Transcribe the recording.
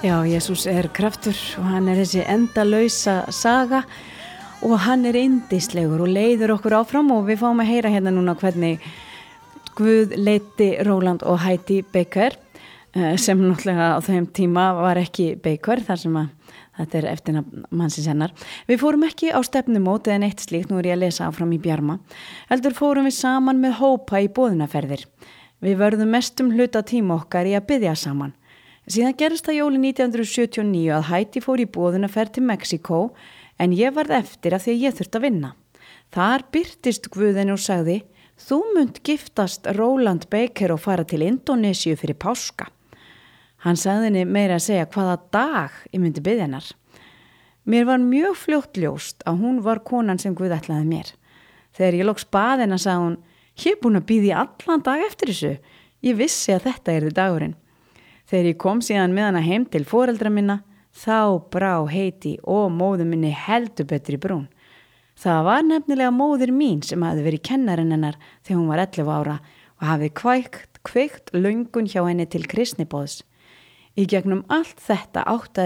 Já, Jesús kraftur og hann þessi endalausa saga og hann yndislegur og leiður okkur áfram og við fáum að heyra hérna núna hvernig Guð leiddi Róland og Heidi Baker sem náttúrulega á þeim tíma var ekki Baker þar sem að þetta eftirnafn mannsins hennar. Við fórum ekki á stefnumót eða neitt slíkt, nú ég að lesa áfram í Bjarma. Heldur fórum við saman með hópa í boðunarferðir. Við vörðum mestum hluta tíma okkar í að biðja saman. Síðan gerist það jólin 1979 að Heidi fór í boðunarferð til Mexíkó en ég varð eftir að því að ég þurfti að vinna. Þar birtist Guðinn og sagði: "Þú munt giftast Róland Baker og fara til Indónesíu fyrir páska." Hann sagði henni meira að segja hvaða dag ég myndi biðja hennar. Mér var mjög fljótt ljóst að hún var konan sem Guð ætlaði mér. Þegar ég loks bað hennar sagði hún: "Ég búin að biðja allan dag eftir þessu. Ég vissi að þetta yrði dagurinn." Þegar ég kom síðan með hana heim til foreldra minna, þá brá Heidi og móður minni heldur betur í brún. Það var nefnilega móðir mín sem hafði verið kennarinn hennar þegar hún var 11 ára og hafði kveikt löngun hjá henni til kristniboðs. Í gegnum allt þetta áttaði